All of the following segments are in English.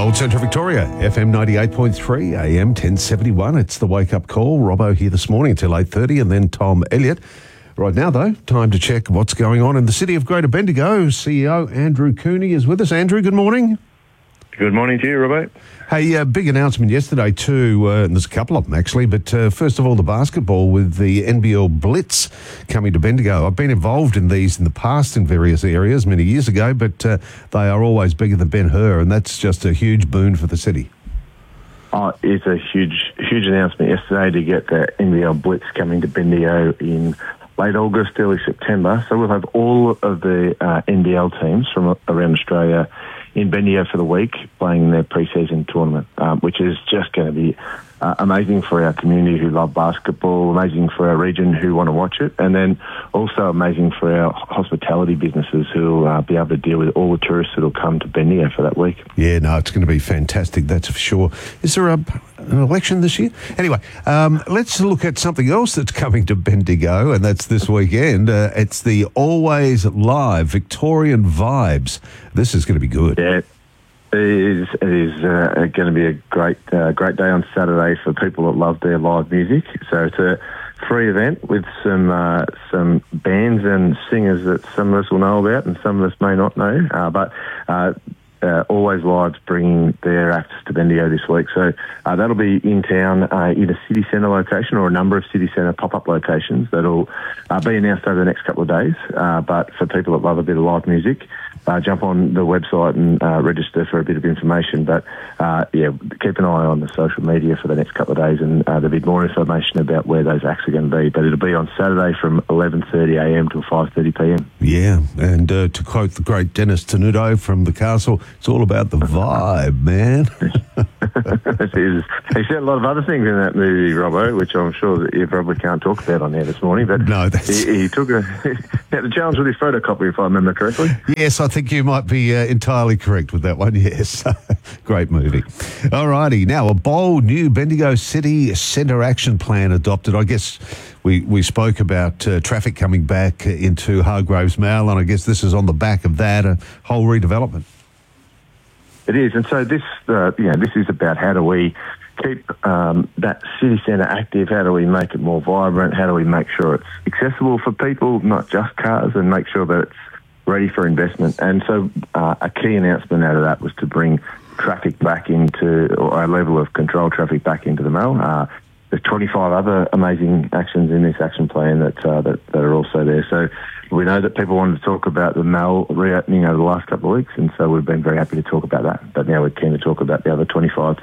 Gold Central Victoria, FM 98.3, AM 1071. It's the wake-up call. Robbo here this morning till 8:30 and then Tom Elliott. Right now, though, time to check what's going on in the city of Greater Bendigo. CEO Andrew Cooney is with us. Andrew, good morning. Good morning to you, Robbo. Hey, big announcement yesterday too, and there's a couple of them actually, but first of all, the basketball with the NBL Blitz coming to Bendigo. I've been involved in these in the past in various areas many years ago, but they are always bigger than Ben-Hur, and that's just a huge boon for the city. Oh, it's a huge announcement yesterday to get the NBL Blitz coming to Bendigo in late August, early September. So we'll have all of the NBL teams from around Australia in Bendigo for the week playing their pre-season tournament, which is just going to be amazing for our community who love basketball, amazing for our region who want to watch it, and then also amazing for our hospitality businesses who will be able to deal with all the tourists that will come to Bendigo for that week. Yeah, no, it's going to be fantastic, that's for sure. Is there an election this year? Anyway, let's look at something else that's coming to Bendigo, and that's this weekend. It's the Always Live Victorian Vibes. This is going to be good. Yeah. It is going to be a great day on Saturday for people that love their live music. So it's a free event with some bands and singers that some of us will know about and some of us may not know. But Always Live's bringing their acts to Bendigo this week. So that'll be in town, in a city centre location or a number of city centre pop-up locations that'll be announced over the next couple of days. But for people that love a bit of live music, jump on the website and register for a bit of information. But keep an eye on the social media for the next couple of days, and there'll be more information about where those acts are going to be. But it'll be on Saturday from 11:30am till 5:30pm. Yeah, and to quote the great Dennis Tenuto from The Castle, it's all about the vibe, man. He said a lot of other things in that movie, Robbo, which I'm sure that you probably can't talk about on there this morning. But no, he took he had a challenge with his photocopy, if I remember correctly. Yes, I think you might be entirely correct with that one, yes. Great movie. All righty, now a bold new Bendigo City Centre action plan adopted. I guess we spoke about traffic coming back into Hargroves Mall, and I guess this is on the back of that, a whole redevelopment. It is, and so this is about how do we keep that city centre active, how do we make it more vibrant, how do we make sure it's accessible for people, not just cars, and make sure that it's ready for investment. And so a key announcement out of that was to bring traffic back into, or a level of control traffic back into the Mall. There's 25 other amazing actions in this action plan that are also there. So we know that people wanted to talk about the Mall reopening over the last couple of weeks, and so we've been very happy to talk about that. But now we're keen to talk about the other 25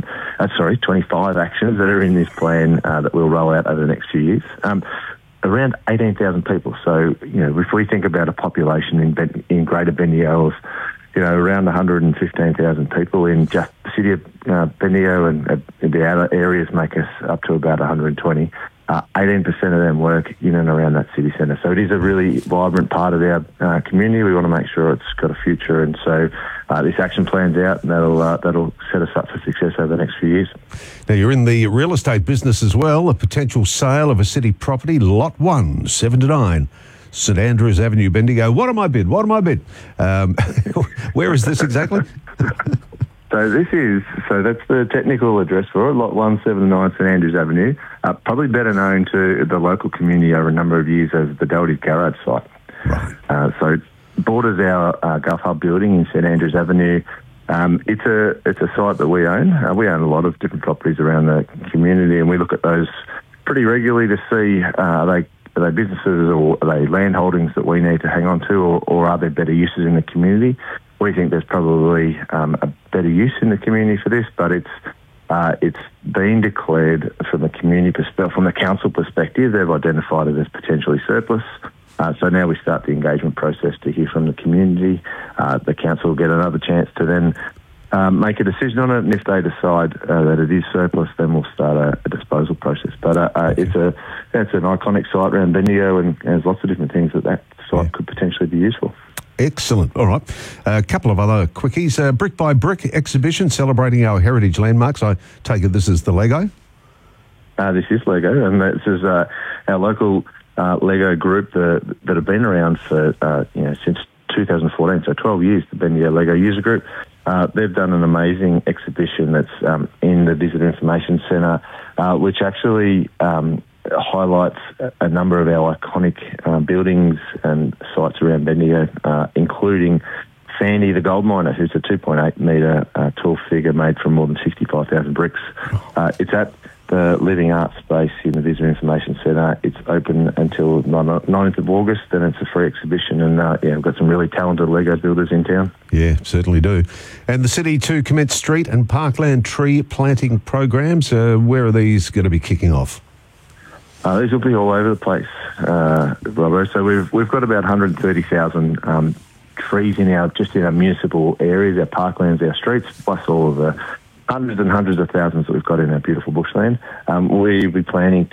actions that are in this plan that we'll roll out over the next few years. Around 18,000 people. So, if we think about a population in Greater Bendigo of, around 115,000 people in just the city of Bendigo, and the outer areas make us up to about 120. 18% of them work in and around that city centre. So it is a really vibrant part of our community. We want to make sure it's got a future, and so this action plan's out, and that'll set us up for success over the next few years. Now, you're in the real estate business as well. A potential sale of a city property, Lot 1, 7 to 9. St Andrews Avenue, Bendigo. What am I bid? Where is this exactly? So that's the technical address for it, Lot 179 St Andrews Avenue, probably better known to the local community over a number of years as the Doherty's Garage site. Right. So it borders our Gulf Hub building in St Andrews Avenue. It's a site that we own. We own a lot of different properties around the community, and we look at those pretty regularly to see are they businesses or are they land holdings that we need to hang on to, or are there better uses in the community? We think there's probably a better use in the community for this, but it's been declared from the from the council perspective. They've identified it as potentially surplus. So now we start the engagement process to hear from the community. The council will get another chance to then make a decision on it, and if they decide that it is surplus, then we'll start a disposal process. But it's an iconic site around Bendigo, and there's lots of different things that site could potentially be used for. Excellent. All right. A couple of other quickies. Brick by Brick exhibition celebrating our heritage landmarks. I take it this is the Lego? This is Lego, and this is our local Lego group that have been around for since 2014, so 12 years, the Bendigo Lego User Group. they've done an amazing exhibition that's in the Visitor Information Centre, which actually highlights a number of our iconic buildings and sites around Bendigo, including Sandy the gold miner, who's a 2.8 metre tall figure made from more than 65,000 bricks. It's at the Living Arts space in the Visitor Information Centre. It's open until 9th of August, and it's a free exhibition. And we've got some really talented Lego builders in town. Yeah, certainly do. And the city to commence street and parkland tree planting programs. Where are these going to be kicking off? These will be all over the place, Robbo. So we've got about 130,000 trees in our municipal areas, our parklands, our streets, plus all of the hundreds and hundreds of thousands that we've got in our beautiful bushland. We'll be planting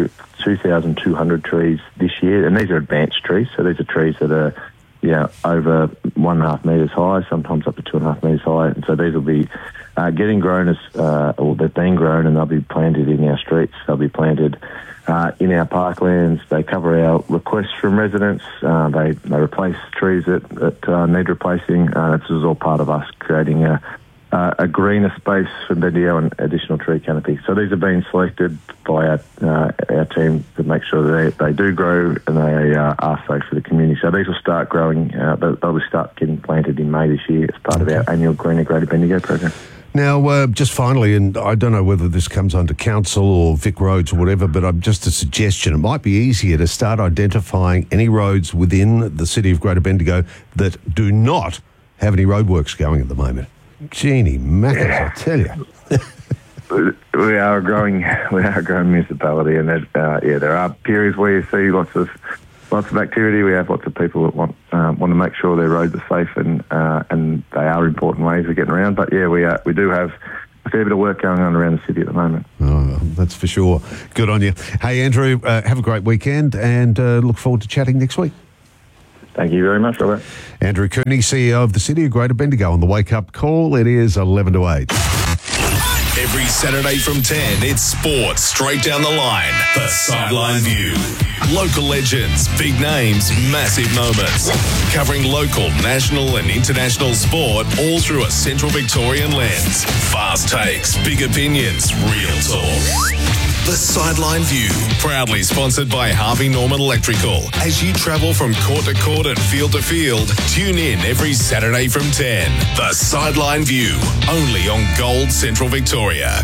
2,200 trees this year, and these are advanced trees. So these are trees that are over 1.5 metres high, sometimes up to 2.5 metres high. And so these will be getting grown or they've been grown, and they'll be planted in our streets. They'll be planted in our parklands. They cover our requests from residents. They replace trees that need replacing. This is all part of us creating a greener space for Bendigo and additional tree canopy. So these have been selected by our team to make sure that they do grow and they are safe for the community. So these will start growing. They'll start getting planted in May this year as part of our annual Greener Greater Bendigo program. Now, just finally, and I don't know whether this comes under council or Vic Roads or whatever, but just a suggestion. It might be easier to start identifying any roads within the city of Greater Bendigo that do not have any roadworks going at the moment. Jeannie Mackers, I tell you. We are a growing municipality, and there are periods where you see lots of activity. We have lots of people that want to make sure their roads are safe, and they are important ways of getting around. But we do have a fair bit of work going on around the city at the moment. Oh, that's for sure. Good on you. Hey, Andrew, have a great weekend, and look forward to chatting next week. Thank you very much, Robert. Andrew Cooney, CEO of the City of Greater Bendigo, on the Wake Up Call. It is 11 to 8. Every Saturday from 10, it's sports straight down the line. The Sideline View. Local legends, big names, massive moments. Covering local, national and international sport all through a Central Victorian lens. Fast takes, big opinions, real talk. The Sideline View, proudly sponsored by Harvey Norman Electrical. As you travel from court to court and field to field, tune in every Saturday from 10. The Sideline View, only on Gold Central Victoria.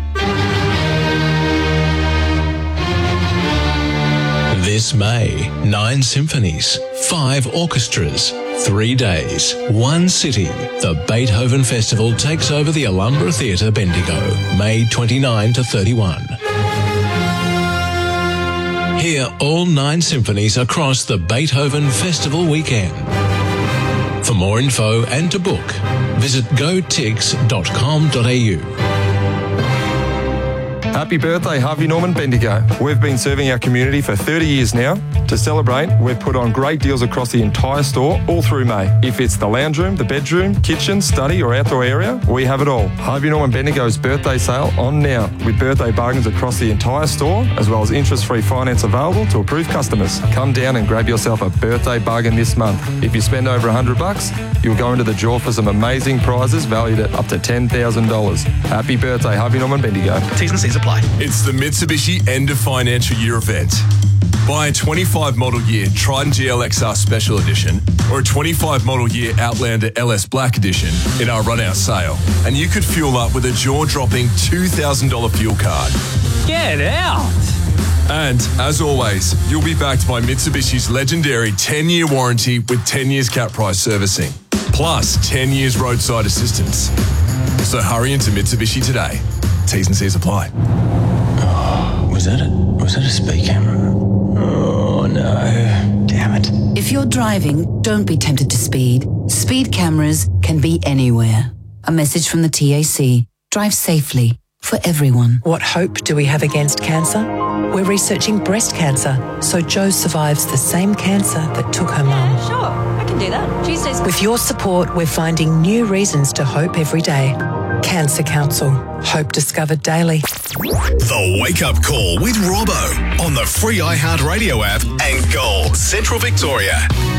This May, 9 symphonies, 5 orchestras, 3 days, 1 city. The Beethoven Festival takes over the Alhambra Theatre, Bendigo, May 29 to 31. Hear all 9 symphonies across the Beethoven Festival weekend. For more info and to book, visit gotix.com.au. Happy birthday, Harvey Norman Bendigo. We've been serving our community for 30 years now. To celebrate, we've put on great deals across the entire store all through May. If it's the lounge room, the bedroom, kitchen, study or outdoor area, we have it all. Harvey Norman Bendigo's birthday sale on now, with birthday bargains across the entire store, as well as interest-free finance available to approved customers. Come down and grab yourself a birthday bargain this month. If you spend over $100, you'll go into the draw for some amazing prizes valued at up to $10,000. Happy birthday, Harvey Norman Bendigo. T's and C's apply. It's the Mitsubishi End of Financial Year event. Buy a 25 model year Triton GLXR Special Edition or a 25 model year Outlander LS Black Edition in our run-out sale, and you could fuel up with a jaw-dropping $2,000 fuel card. Get out! And, as always, you'll be backed by Mitsubishi's legendary 10-year warranty with 10 years cap price servicing, plus 10 years roadside assistance. So hurry into Mitsubishi today. T's and C's apply. Oh, was that a speed camera? Oh, no. Damn it. If you're driving, don't be tempted to speed. Speed cameras can be anywhere. A message from the TAC. Drive safely for everyone. What hope do we have against cancer? We're researching breast cancer, so Jo survives the same cancer that took her mum. Sure, I can do that. Tuesdays. With your support, we're finding new reasons to hope every day. Cancer Council. Hope discovered daily. The Wake Up Call with Robbo on the free iHeartRadio app and Gold Central Victoria.